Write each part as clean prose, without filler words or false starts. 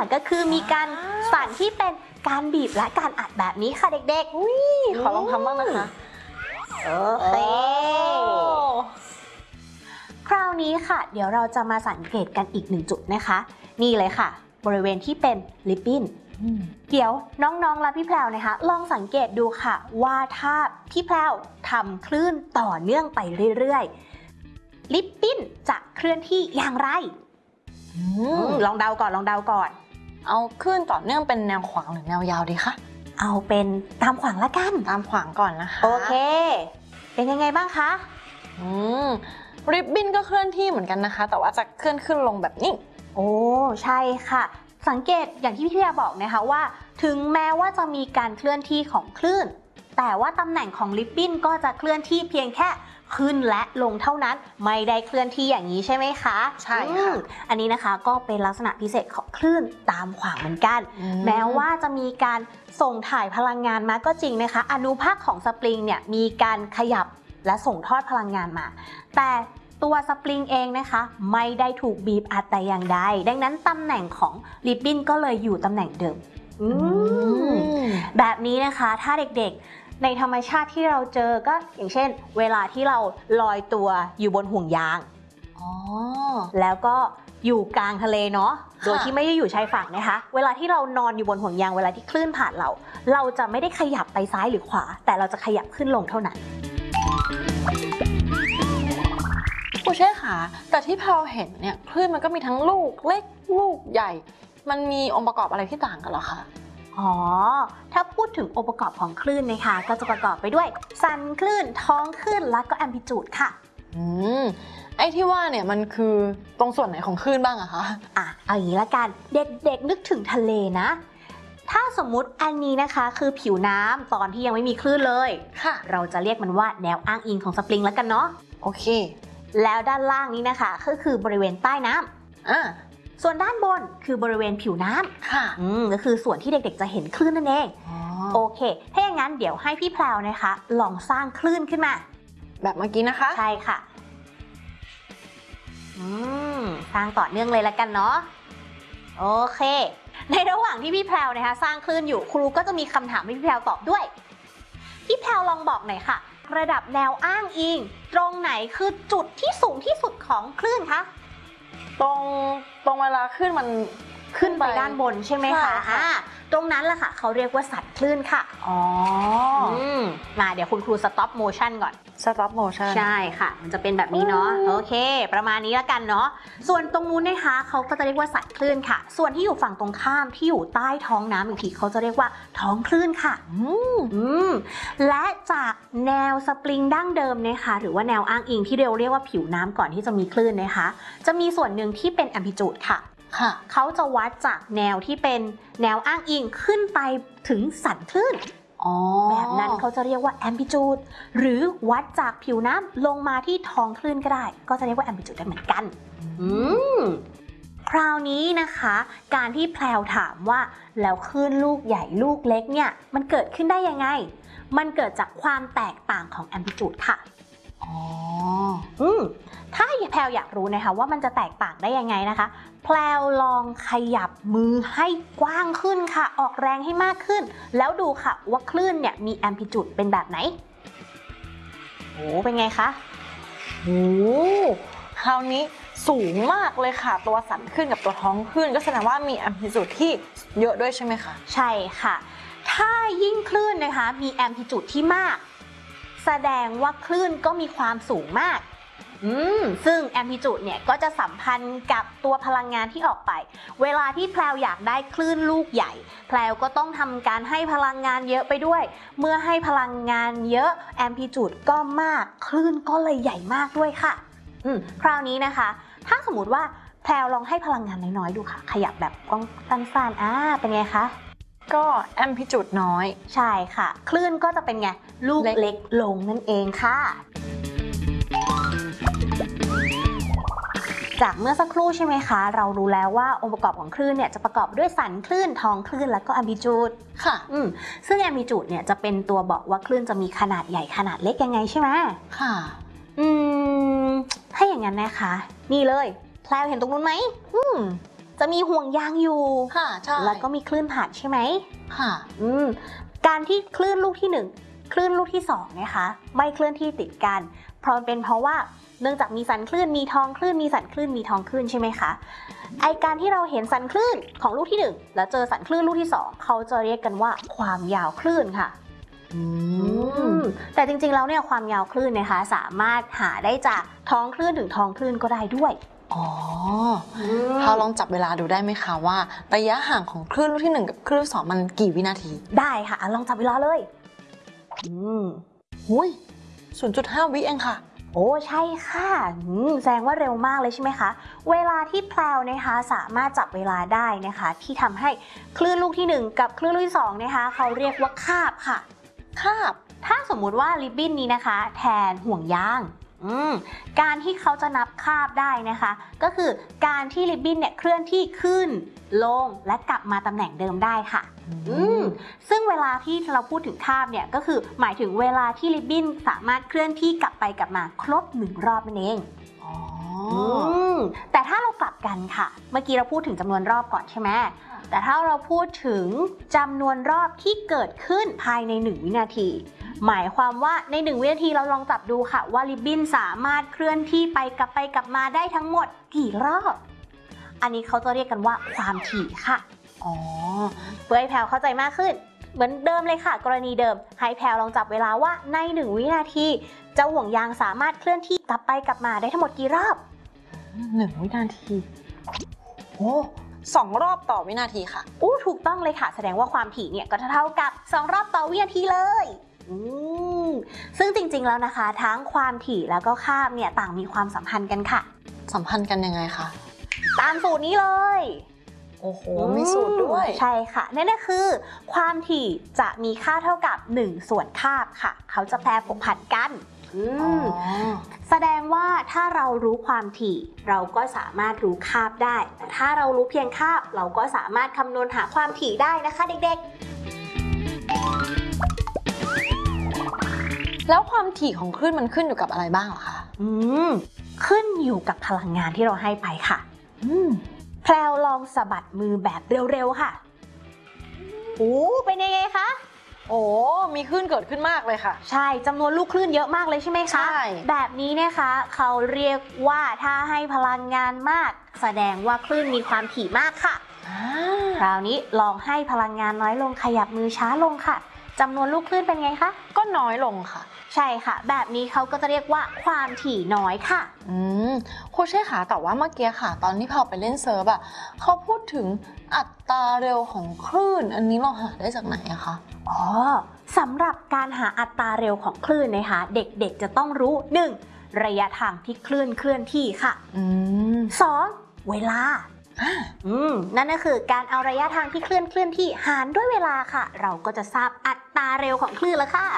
ก็คือมีการสั่นที่เป็นการบีบและการอัดแบบนี้ค่ะเด็กๆขอลองทำบ้างนะคะโอเคคราวนี้ค่ะเดี๋ยวเราจะมาสังเกตกันอีกหนึ่งจุดนะคะนี่เลยค่ะบริเวณที่เป็นลิปบิ้นเดี๋ยวน้องๆและพี่แพรวนะคะลองสังเกตดูค่ะว่าถ้าพี่แพรวทำคลื่นต่อเนื่องไปเรื่อยๆลิปบิ้นจะเคลื่อนที่อย่างไรลองเดาก่อนเอาคลื่นต่อเนื่องเป็นแนวขวางหรือแนวยาวดีคะเอาเป็นตามขวางละกันตามขวางก่อนนะคะโอเคเป็นยังไงบ้างคะริบบิ้นก็เคลื่อนที่เหมือนกันนะคะแต่ว่าจะเคลื่อนขึ้นลงแบบนี้โอ้ใช่ค่ะสังเกตอย่างที่พี่ยาบอกนะคะว่าถึงแม้ว่าจะมีการเคลื่อนที่ของคลื่นแต่ว่าตำแหน่งของริบบิ้นก็จะเคลื่อนที่เพียงแค่ขึ้นและลงเท่านั้นไม่ได้เคลื่อนที่อย่างนี้ใช่ไหมคะใช่ค่ะอันนี้นะคะก็เป็นลักษณะพิเศษของคลื่นตามขวางเหมือนกันแม้ว่าจะมีการส่งถ่ายพลังงานมาก็จริงนะคะอนุภาคของสปริงเนี่ยมีการขยับและส่งทอดพลังงานมาแต่ตัวสปริงเองนะคะไม่ได้ถูกบีบอัดแต่อย่างใดดังนั้นตำแหน่งของริบบิ้นก็เลยอยู่ตำแหน่งเดิมแบบนี้นะคะถ้าเด็กๆในธรรมชาติที่เราเจอก็อย่างเช่นเวลาที่เราลอยตัวอยู่บนห่วงยางแล้วก็อยู่กลางทะเลเนาะโดยที่ไม่ได้อยู่ชายฝั่งนะคะเวลาที่เรานอนอยู่บนห่วงยางเวลาที่คลื่นผ่านเราจะไม่ได้ขยับไปซ้ายหรือขวาแต่เราจะขยับขึ้นลงเท่านั้นครูเช่ค่ะแต่ที่เราเห็นเนี่ยคลื่นมันก็มีทั้งลูกเล็กลูกใหญ่มันมีองค์ประกอบอะไรที่ต่างกันเหรอคะถ้าพูดถึงองค์ประกอบของคลื่นนะคะก็จะประกอบไปด้วยสันคลื่นท้องคลื่นและก็แอมพลิจูดค่ะไอ้ที่ว่าเนี่ยมันคือตรงส่วนไหนของคลื่นบ้างอะคะเอาอย่างนี้ละกันเด็กๆนึกถึงทะเลนะถ้าสมมุติอันนี้นะคะคือผิวน้ำตอนที่ยังไม่มีคลื่นเลยค่ะเราจะเรียกมันว่าแนวอ้างอิงของสปริงแล้วกันเนาะโอเคแล้วด้านล่างนี้นะคะก็คือบริเวณใต้น้ำส่วนด้านบนคือบริเวณผิวน้ำค่ะก็คือส่วนที่เด็กๆจะเห็นคลื่นนั่นเองโอเคถ้าอย่างนั้นเดี๋ยวให้พี่แพรวนะคะลองสร้างคลื่นขึ้นมาแบบเมื่อกี้นะคะใช่ค่ะสร้างต่อเนื่องเลยละกันเนาะโอเคในระหว่างที่พี่แพรวนะคะสร้างคลื่นอยู่ครูก็จะมีคำถามให้พี่แพรวตอบด้วยพี่แพรวลองบอกหน่อยค่ะระดับแนวอ้างอิงตรงไหนคือจุดที่สูงที่สุดของคลื่นคะตรงเวลาคลื่นมันขึ้นไปด้านบนใช่ไหมคะตรงนั้นแหละค่ะเขาเรียกว่าสันคลื่นค่ะมาเดี๋ยวคุณครูสต็อปโมชั่นก่อนสต็อปโมชั่นใช่ค่ะมันจะเป็นแบบนี้เนาะโอเคประมาณนี้ละกันเนาะส่วนตรงนู้นนะคะเขาก็จะเรียกว่าสันคลื่นค่ะส่วนที่อยู่ฝั่งตรงข้ามที่อยู่ใต้ท้องน้ำอีกทีเขาจะเรียกว่าท้องคลื่นค่ะและจากแนวสปริงดั้งเดิมนะคะหรือว่าแนวอ้างอิงที่เราเรียกว่าผิวน้ำก่อนที่จะมีคลื่นนะคะจะมีส่วนหนึ่งที่เป็นแอมพลิจูดค่ะเขาจะวัดจากแนวที่เป็นแนวอ้างอิงขึ้นไปถึงสันคลื่นแบบนั้นเขาจะเรียกว่าแอมพลิจูดหรือวัดจากผิวน้ำลงมาที่ท้องคลื่นก็ได้ก็จะเรียกว่าแอมพลิจูดได้เหมือนกันคราวนี้นะคะการที่แพรวถามว่าแล้วคลื่นลูกใหญ่ลูกเล็กเนี่ยมันเกิดขึ้นได้ยังไงมันเกิดจากความแตกต่างของแอมพลิจูดค่ะถ้าแพรวอยากรู้นะคะว่ามันจะแตกต่างได้ยังไงนะคะแพรวลองขยับมือให้กว้างขึ้นค่ะออกแรงให้มากขึ้นแล้วดูค่ะว่าคลื่นเนี่ยมีแอมพลิจูดเป็นแบบไหนเป็นไงคะคราวนี้สูงมากเลยค่ะตัวสันคลื่นกับตัวท้องคลื่นก็แสดงว่ามีแอมพลิจูดที่เยอะด้วยใช่ไหมคะใช่ค่ะถ้ายิ่งคลื่นนะคะมีแอมพลิจูดที่มากแสดงว่าคลื่นก็มีความสูงมากซึ่งแอมพลิจูดเนี่ยก็จะสัมพันธ์กับตัวพลังงานที่ออกไปเวลาที่แพรวอยากได้คลื่นลูกใหญ่แพรวก็ต้องทำการให้พลังงานเยอะไปด้วยเมื่อให้พลังงานเยอะแอมพลิจูดก็มากคลื่นก็เลยใหญ่มากด้วยค่ะคราวนี้นะคะถ้าสมมติว่าแพรวลองให้พลังงานน้อยๆดูค่ะขยับแบบกล้องสั้นๆเป็นไงคะก็แอมพลิจูดน้อยใช่ค่ะคลื่นก็จะเป็นไงลูกเล็กลงนั่นเองค่ะจากเมื่อสักครู่ใช่ไหมคะเรารู้แล้วว่าองค์ประกอบของคลื่นเนี่ยจะประกอบด้วยสันคลื่นท้องคลื่นและก็แอมพลิจูดค่ะซึ่งแอมพลิจูดเนี่ยจะเป็นตัวบอกว่าคลื่นจะมีขนาดใหญ่ขนาดเล็กยังไงใช่ไหมค่ะถ้าอย่างนั้นนะคะนี่เลยแพรวเห็นตรงนู้นไหมจะมีห่วงยางอยู่ค่ะใช่แล้วก็มีคลื่นผ่านใช่ไหมค่ะการที่คลื่นลูกที่1คลื่นลูกที่2นะคะไม่เคลื่อนที่ติดกันเพราะว่าเนื่องจากมีสันคลื่นมีท้องคลื่นมีสันคลื่นมีท้องคลื่นใช่ไหมคะไอการที่เราเห็นสันคลื่นของลูกที่1แล้วเจอสันคลื่นลูกที่2เขาจะเรียกกันว่าความยาวคลื่นค่ะแต่จริงๆแล้วเนี่ยความยาวคลื่นนะคะสามารถหาได้จากท้องคลื่นถึงท้องคลื่นก็ได้ด้วยอ๋อเราลองจับเวลาดูได้ไหมคะว่าระยะห่างของคลื่นลูกที่1กับคลื่นลูกที่2มันกี่วินาทีได้ค่ะลองจับเวลาเลยหุย 0.5 วิเองค่ะโอ้ใช่ค่ะแสดงว่าเร็วมากเลยใช่ไหมคะเวลาที่แพลวนะคะสามารถจับเวลาได้นะคะที่ทำให้คลื่นลูกที่1กับคลื่นลูกที่2นะคะเขาเรียกว่าคาบค่ะคาบถ้าสมมุติว่าริบบิ้นนี้นะคะแทนห่วงยางการที่เขาจะนับคาบได้นะคะก็คือการที่ริบบิ้นเนี่ยเคลื่อนที่ขึ้นลงและกลับมาตำแหน่งเดิมได้ค่ะซึ่งเวลาที่เราพูดถึงคาบเนี่ยก็คือหมายถึงเวลาที่ริบบิ้นสามารถเคลื่อนที่กลับไปกลับมาครบ1รอบนั่นเองแต่ถ้าเรากลับกันค่ะเมื่อกี้เราพูดถึงจำนวนรอบก่อนใช่ไหมแต่ถ้าเราพูดถึงจำนวนรอบที่เกิดขึ้นภายใน1วินาทีหมายความว่าใน1วินาทีเราลองจับดูค่ะว่าริบบิ้นสามารถเคลื่อนที่ไปกลับมาได้ทั้งหมดกี่รอบอันนี้เขาจะเรียกกันว่าความถี่ค่ะเพื่อให้แพลวเข้าใจมากขึ้นเหมือนเดิมเลยค่ะกรณีเดิมให้แพลวลองจับเวลาว่าใน1วินาทีเจ้าห่วงยางสามารถเคลื่อนที่กลับไปกลับมาได้ทั้งหมดกี่รอบ 1วินาที2 รอบต่อวินาทีค่ะถูกต้องเลยค่ะแสดงว่าความถี่เนี่ยก็เท่ากับ2รอบต่อวินาทีเลยซึ่งจริงๆแล้วนะคะทั้งความถี่แล้วก็คาบเนี่ยต่างมีความสัมพันธ์กันค่ะสัมพันธ์กันยังไงคะตามสูตรนี้เลยมีสูตรด้วยใช่ค่ะนั่นก็คือความถี่จะมีค่าเท่ากับ1ส่วนคาบค่ะเขาจะแปรผกผันกันแสดงว่าถ้าเรารู้ความถี่เราก็สามารถรู้คาบได้แต่ถ้าเรารู้เพียงคาบเราก็สามารถคำนวณหาความถี่ได้นะคะเด็กๆแล้วความถี่ของคลื่นมันขึ้นอยู่กับอะไรบ้างเหรอคะขึ้นอยู่กับพลังงานที่เราให้ไปค่ะแพลวลองสะบัดมือแบบเร็วๆค่ะเป็นยังไงคะมีคลื่นเกิดขึ้นมากเลยค่ะใช่จำนวนลูกคลื่นเยอะมากเลยใช่ไหมคะใช่แบบนี้นะคะเขาเรียกว่าถ้าให้พลังงานมากแสดงว่าคลื่นมีความถี่มากค่ะคราวนี้ลองให้พลังงานน้อยลงขยับมือช้าลงค่ะจำนวนลูกคลื่นเป็นไงคะก็น้อยลงค่ะใช่ค่ะแบบนี้เขาก็จะเรียกว่าความถี่น้อยค่ะครูเช่ค่ะแต่ว่าเมื่อกี้ค่ะตอนที่พอไปเล่นเซิร์ฟเขาพูดถึงอัตราเร็วของคลื่นอันนี้เราหาได้จากไหนอะคะสำหรับการหาอัตราเร็วของคลื่นนะคะเด็กๆจะต้องรู้ 1. ระยะทางที่คลื่นเคลื่อนที่ค่ะ 2. เวลานั่นก็คือการเอาระยะทางที่เคลื่อนที่หารด้วยเวลาค่ะเราก็จะทราบอัตราเร็วของคลื่นแล้วค่ะ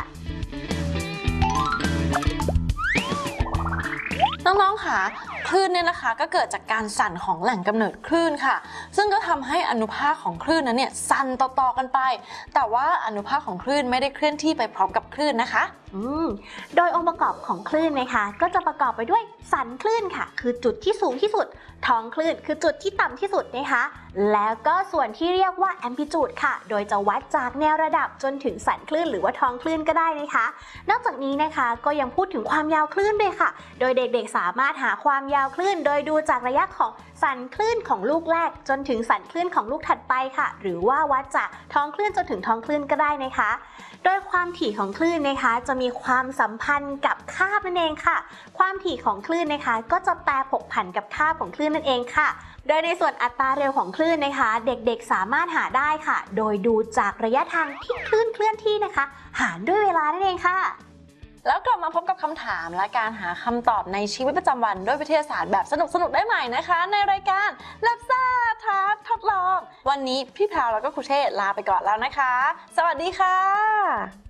น้องๆค่ะคลื่นเนี่ยนะคะก็เกิดจากการสั่นของแหล่งกำเนิดคลื่นค่ะซึ่งก็ทำให้อนุภาคของคลื่นนั้นเนี่ยสั่นต่อๆกันไปแต่ว่าอนุภาคของคลื่นไม่ได้เคลื่อนที่ไปพร้อมกับคลื่นนะคะโดยองค์ประกอบของคลื่นนะคะก็จะประกอบไปด้วยสันคลื่นค่ะคือจุดที่สูงที่สุดท้องคลื่นคือจุดที่ต่ำที่สุดนะคะแล้วก็ส่วนที่เรียกว่าแอมพลิจูดค่ะโดยจะวัดจากแนวระดับจนถึงสันคลื่นหรือว่าท้องคลื่นก็ได้นะคะนอกจากนี้นะคะก็ยังพูดถึงความยาวคลื่นด้วยค่ะโดยเด็กๆสามารถหาความยาวคลื่นโดยดูจากระยะของสันคลื่นของลูกแรกจนถึงสันคลื่นของลูกถัดไปค่ะหรือว่าวัดจากท้องคลื่นจนถึงท้องคลื่นก็ได้นะคะโดยความถี่ของคลื่นนะคะจะมีความสัมพันธ์กับคาบนั่นเองค่ะความถี่ของคลื่นนะคะก็จะแปรผกผันกับคาบของคลื่นนั่นเองค่ะโดยในส่วนอัตราเร็วของคลื่นนะคะเด็กๆสามารถหาได้ค่ะโดยดูจากระยะทางที่คลื่นเคลื่อนที่นะคะหารด้วยเวลานั่นเองค่ะแล้วกลับมาพบกับคำถามและการหาคำตอบในชีวิตประจำวันด้วยวิทยาศาสตร์แบบสนุกๆได้ใหม่นะคะในรายการลับซ่าท้าทดลองวันนี้พี่แพรวแล้วก็ครูเช่ลาไปก่อนแล้วนะคะสวัสดีค่ะ